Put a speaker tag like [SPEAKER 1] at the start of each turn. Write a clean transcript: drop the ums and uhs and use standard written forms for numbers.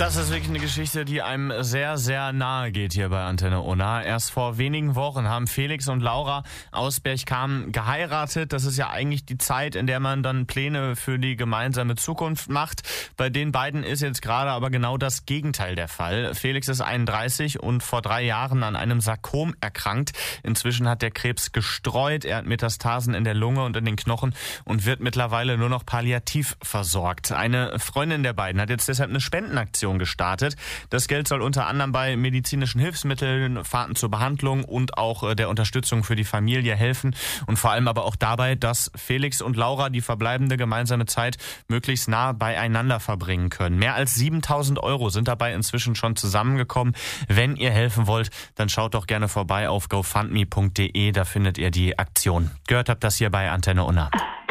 [SPEAKER 1] Das ist wirklich eine Geschichte, die einem sehr, sehr nahe geht hier bei Antenne Unna. Erst vor wenigen Wochen haben Felix und Laura aus Berchtesgaden geheiratet. Das ist ja eigentlich die Zeit, in der man dann Pläne für die gemeinsame Zukunft macht. Bei den beiden ist jetzt gerade aber genau das Gegenteil der Fall. Felix ist 31 und vor 3 Jahren an einem Sarkom erkrankt. Inzwischen hat der Krebs gestreut. Er hat Metastasen in der Lunge und in den Knochen und wird mittlerweile nur noch palliativ versorgt. Eine Freundin der beiden hat jetzt deshalb eine Spendenaktion gestartet. Das Geld soll unter anderem bei medizinischen Hilfsmitteln, Fahrten zur Behandlung und auch der Unterstützung für die Familie helfen und vor allem aber auch dabei, dass Felix und Laura die verbleibende gemeinsame Zeit möglichst nah beieinander verbringen können. Mehr als 7.000 € sind dabei inzwischen schon zusammengekommen. Wenn ihr helfen wollt, dann schaut doch gerne vorbei auf gofundme.de, da findet ihr die Aktion. Gehört habt das hier bei Antenne Unna.